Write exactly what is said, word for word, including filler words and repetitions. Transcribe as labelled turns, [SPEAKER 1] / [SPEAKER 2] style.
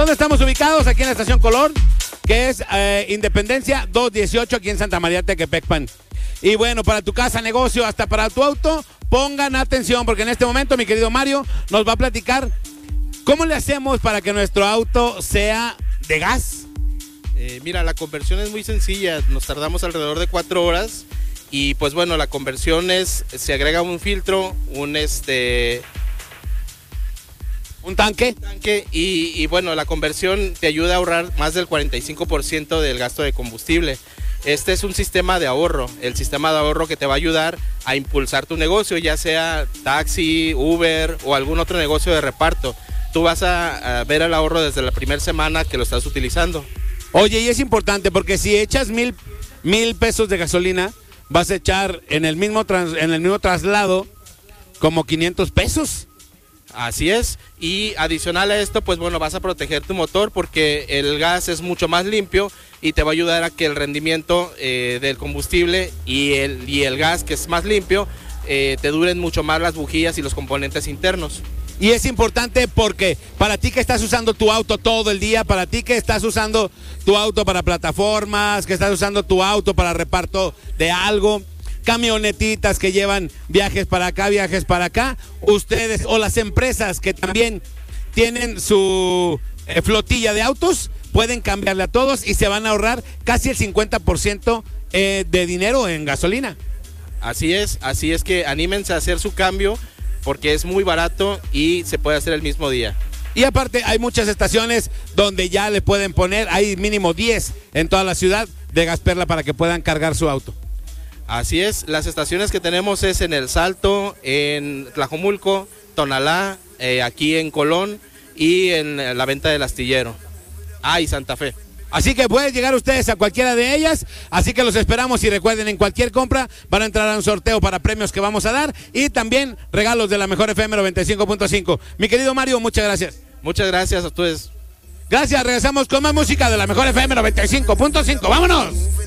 [SPEAKER 1] ¿Dónde estamos ubicados? Aquí en la estación Color, que es eh, Independencia doscientos dieciocho, aquí en Santa María Tequepecpan. Y bueno, para tu casa, negocio, hasta para tu auto, pongan atención, porque en este momento mi querido Mario nos va a platicar cómo le hacemos para que nuestro auto sea de gas.
[SPEAKER 2] Eh, mira, la conversión es muy sencilla, nos tardamos alrededor de cuatro horas y pues bueno, la conversión es, se agrega un filtro, un este...
[SPEAKER 1] ¿Un tanque?
[SPEAKER 2] Un tanque y, y bueno, la conversión te ayuda a ahorrar más del cuarenta y cinco por ciento del gasto de combustible. Este es un sistema de ahorro, el sistema de ahorro que te va a ayudar a impulsar tu negocio, ya sea taxi, Uber o algún otro negocio de reparto. Tú vas a, a ver el ahorro desde la primera semana que lo estás utilizando.
[SPEAKER 1] Oye, y es importante porque si echas mil, mil pesos de gasolina, vas a echar en el mismo trans, en el mismo traslado como quinientos pesos.
[SPEAKER 2] Así es, y adicional a esto, pues bueno, vas a proteger tu motor porque el gas es mucho más limpio y te va a ayudar a que el rendimiento eh, del combustible y el, y el gas, que es más limpio, eh, te duren mucho más las bujías y los componentes internos.
[SPEAKER 1] Y es importante porque para ti que estás usando tu auto todo el día, para ti que estás usando tu auto para plataformas, que estás usando tu auto para reparto de algo, camionetitas que llevan viajes para acá, viajes para acá, ustedes o las empresas que también tienen su eh, flotilla de autos, pueden cambiarle a todos y se van a ahorrar casi el cincuenta por ciento eh, de dinero en gasolina.
[SPEAKER 2] Así es, así es que anímense a hacer su cambio porque es muy barato y se puede hacer el mismo día.
[SPEAKER 1] Y aparte hay muchas estaciones donde ya le pueden poner, hay mínimo diez en toda la ciudad de Gasperla para que puedan cargar su auto.
[SPEAKER 2] Así es, las estaciones que tenemos es en El Salto, en Tlajomulco, Tonalá, eh, aquí en Colón y en la venta del Astillero. Ah, y Santa Fe.
[SPEAKER 1] Así que pueden llegar ustedes a cualquiera de ellas, así que los esperamos y recuerden, en cualquier compra van a entrar a un sorteo para premios que vamos a dar y también regalos de la mejor F M noventa y cinco punto cinco. Mi querido Mario, muchas gracias.
[SPEAKER 2] Muchas gracias a ustedes.
[SPEAKER 1] Gracias, regresamos con más música de la mejor F M noventa y cinco punto cinco. ¡Vámonos!